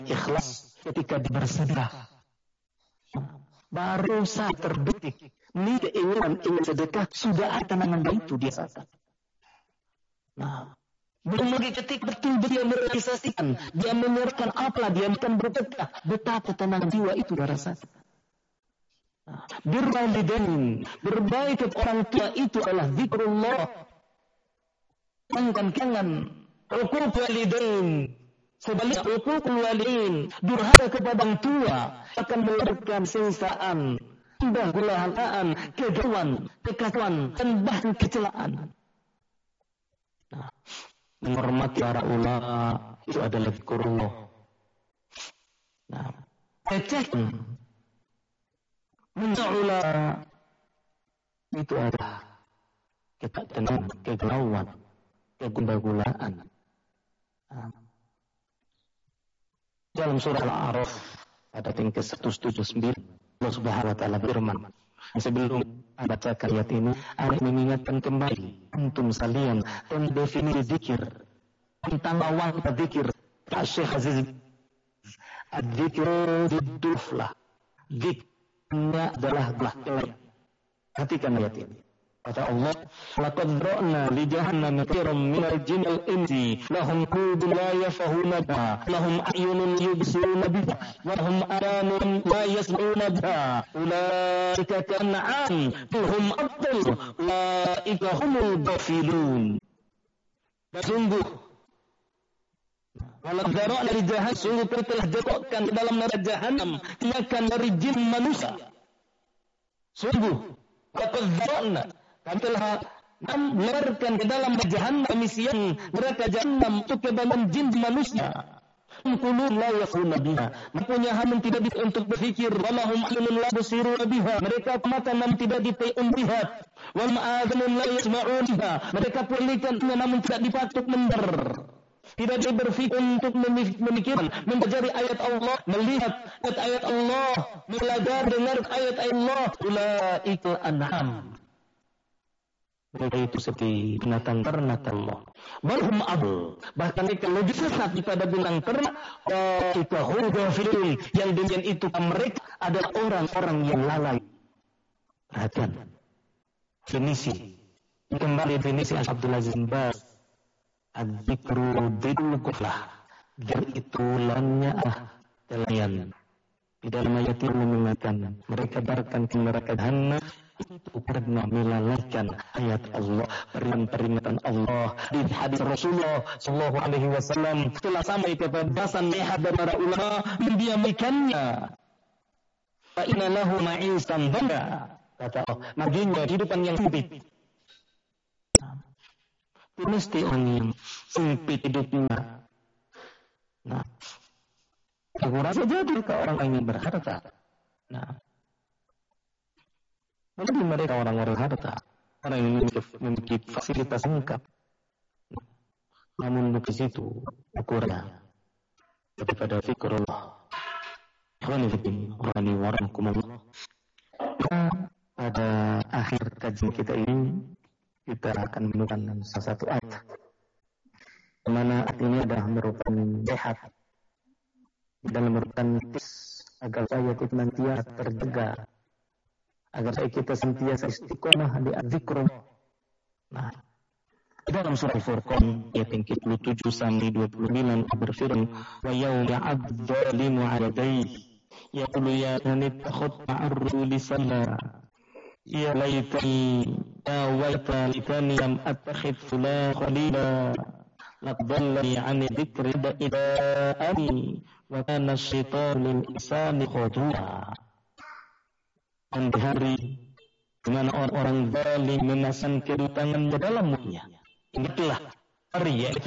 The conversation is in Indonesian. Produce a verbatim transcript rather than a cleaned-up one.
ikhlas ketika bersedekah. Baru saat terbetik ini keinginan ingin sedekah, sudah ada tantangan itu dia rasakan. Nah, belum lagi ketika betul dia merealisasikan, dia menyerahkan apa, dia akan bersedekah, betapa tenang jiwa itu dia rasakan. Nah, birwalidain, berbaik kepada orang tua itu adalah zikrullah. Jangan-jangan uquq walidain, sebaliknya uquq walidain, durhaka kepada orang tua akan melahirkan siksaan, kegagalan, kegagalan, kekacauan, dan bahkan kecelakaan. Nah, menghormati para ulama itu adalah zikrullah. Nah, lecehkan ulama itu adalah ketakutan, kegalauan, kegunda-gulaan. Nah, dalam surah Al-A'raf pada tingkat seratus tujuh puluh sembilan Allah Subhanahu wa taala berfirman, sebelum baca ayat ini, ada mengingatkan kembali antum salian tentang definisi zikir, tentang awal kita zikir. Syekh Aziz, az-zikru didduflah, zikirnya adalah belah. Perhatikan ayat ini. Kata Allah, laqad ra'na li jahannam kathiran minal jinni wal insi lahum qulubun la yafqahuna biha lahum a'yunun yubsiruna biha wa lahum adhanun la yasma'una biha ulaika kan'am hum adall ulaika humul ghafilun. Sungguh walaqad ra'na li jahannam, sungguh kami telah jatuhkan ke dalam neraka jahanam tindakan dari jin manusia. Sungguh laqad ra'na, kami telah melemparkan ke dalam jahanam emisian neraka jahanam untuk kebanyakan jin manusia. Qulubun la yafqahuna biha, mempunyai hati tidak bisa untuk berfikir. Walahum a'yunun la yubsiruna biha, mereka mata namun tidak dipakai melihat. Wal ma'adhanun la yasma'una biha, mereka pelikan namun tidak dipatuk mendengar. Tidak bisa berfikir untuk memikirkan, mempelajari ayat Allah, melihat ayat Allah, belajar dengar ayat Allah. Ulaika an'am, mereka itu seperti binatang ternak Allah. Balhum abul, bahkan mereka lebih sesat daripada binatang ternak. Kita hudafilun, yang demikian itu mereka adalah orang-orang yang lalai. Perhatian definisi, kembali definisi Abdul Aziz bin Baz, az-zikru diddul kuflah, zikir itu lawannya ah telayan. Di dalam ayat ini mengingatkan mereka darkan ke neraka jahanam itu pernah melalaikan ayat Allah, peringatan Allah. Di hadis Rasulullah sallallahu alaihi wasallam telah sampai kepada bahasan lihat dan para ulama mendiamkannya. Fa inna lahu ma'isan dhanna, kata Allah, baginya kehidupan yang sempit. Mesti orang yang sempit hidupnya. Nah, aku rasa jadi ke orang yang berharta. Nah, jadi mereka orang-orang harta, orang yang memiliki, memiliki fasilitas lengkap. Namun di situ ukurannya daripada zikrullah. Ikhwani warahmatullah. Pada akhir kajian kita ini kita akan menemukan salah satu ayat, di mana ayat ini adalah merupakan sehat dalam merupakan tips agar saya itu nanti terjaga, agar saya kita sentiasa istiqomah di zikrullah. Nah, dalam surah Al-Furqan ayat yang ke dua puluh tujuh sampai dua puluh sembilan berfirman, wa yawma ya'adz-dzalimu 'ala yadayhi yaqulu ya laitani ittakhadtu ma'ar rasuli sabila ya laitani ya waylani lam attakhidh fulan khalila laqad dallani 'ani dzikri ba'idani wa kana asy-syaitanu lil insani khadura. Dan di hari di mana orang-orang zalim menasan kedutangannya dalam mulutnya, ingatlah hari ya